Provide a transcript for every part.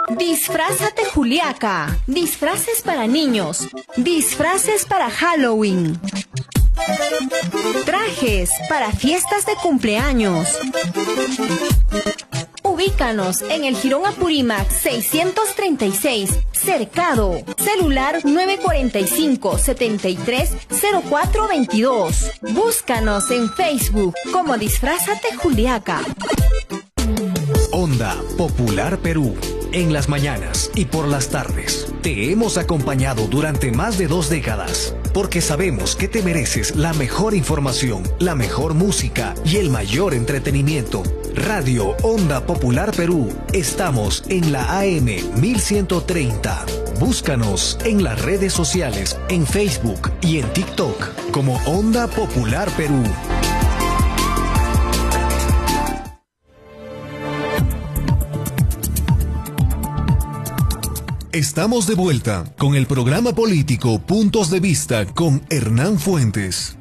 Disfrázate Juliaca. Disfraces para niños. Disfraces para Halloween. Trajes para fiestas de cumpleaños. Ubícanos en el Jirón Apurímac 636, Cercado. Celular 945-730422. Búscanos en Facebook como Disfrázate Juliaca. Onda Popular Perú. En las mañanas y por las tardes. Te hemos acompañado durante más de 2 décadas. Porque sabemos que te mereces la mejor información, la mejor música y el mayor entretenimiento. Radio Onda Popular Perú. Estamos en la AM 1130. Búscanos en las redes sociales, en Facebook y en TikTok como Onda Popular Perú. Estamos de vuelta con el programa político Puntos de Vista con Hernán Fuentes.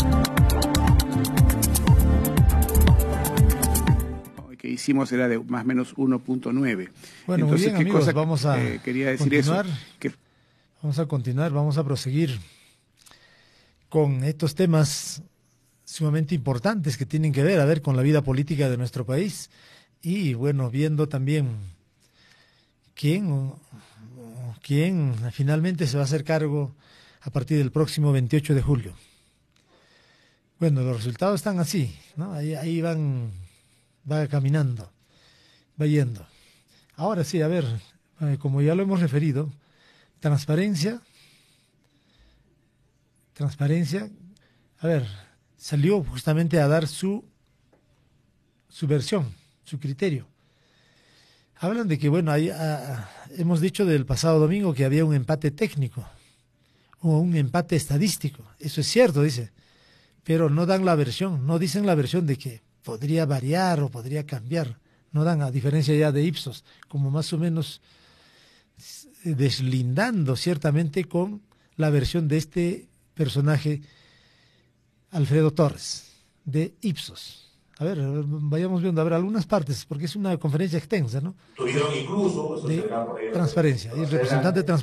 Que hicimos era de más o menos 1.9. Bueno, entonces, muy bien, amigos, vamos a quería decir continuar, eso. Vamos a continuar, vamos a proseguir con estos temas sumamente importantes que tienen que ver con la vida política de nuestro país y, bueno, viendo también quién finalmente se va a hacer cargo a partir del próximo 28 de julio. Bueno, los resultados están así, ¿no? Ahí va caminando, va yendo. Ahora sí, a ver, como ya lo hemos referido, transparencia, a ver, salió justamente a dar su versión, su criterio. Hablan de que, bueno, hemos dicho del pasado domingo que había un empate técnico o un empate estadístico. Eso es cierto, dice, pero no dan la versión, no dicen la versión de que podría variar o podría cambiar. No dan, a diferencia ya de Ipsos, como más o menos deslindando ciertamente con la versión de este personaje, Alfredo Torres, de Ipsos. A ver, vayamos viendo, a ver, algunas partes, porque es una conferencia extensa, ¿no? Tuvieron incluso, de transparencia. Y el representante de transparencia